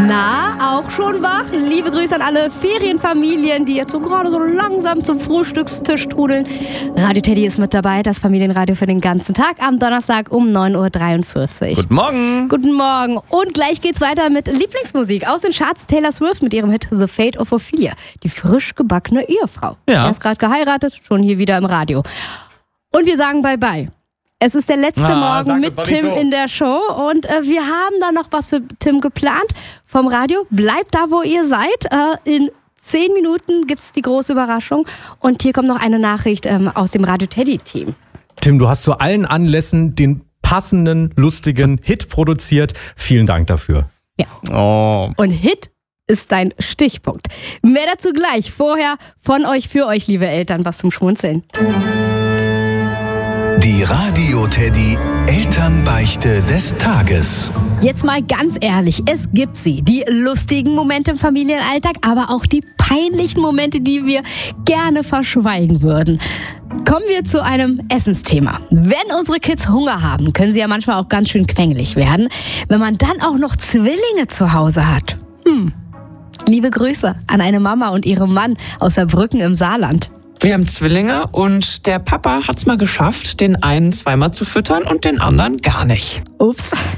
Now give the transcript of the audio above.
Na, auch schon wach? Liebe Grüße an alle Ferienfamilien, die jetzt so gerade so langsam zum Frühstückstisch trudeln. Radio Teddy ist mit dabei, das Familienradio für den ganzen Tag am Donnerstag um 9.43 Uhr. Guten Morgen. Guten Morgen. Und gleich geht's weiter mit Lieblingsmusik aus den Charts. Taylor Swift mit ihrem Hit The Fate of Ophelia, die frisch gebackene Ehefrau. Ja. Erst gerade geheiratet, schon hier wieder im Radio. Und wir sagen Bye-bye. Es ist der letzte Morgen mit Tim in der Show und wir haben da noch was für Tim geplant vom Radio. Bleibt da, wo ihr seid. In 10 Minuten gibt es die große Überraschung und hier kommt noch eine Nachricht aus dem Radio Teddy-Team. Tim, du hast zu allen Anlässen den passenden, lustigen Hit produziert. Vielen Dank dafür. Ja. Oh. Und Hit ist dein Stichpunkt. Mehr dazu gleich. Vorher von euch, für euch, liebe Eltern, was zum Schmunzeln. Die Radio Teddy Elternbeichte des Tages. Jetzt mal ganz ehrlich, es gibt sie. Die lustigen Momente im Familienalltag, aber auch die peinlichen Momente, die wir gerne verschweigen würden. Kommen wir zu einem Essensthema. Wenn unsere Kids Hunger haben, können sie ja manchmal auch ganz schön quengelig werden. Wenn man dann auch noch Zwillinge zu Hause hat. Liebe Grüße an eine Mama und ihrem Mann aus Saarbrücken im Saarland. Wir haben Zwillinge und der Papa hat's mal geschafft, den einen zweimal zu füttern und den anderen gar nicht. Ups.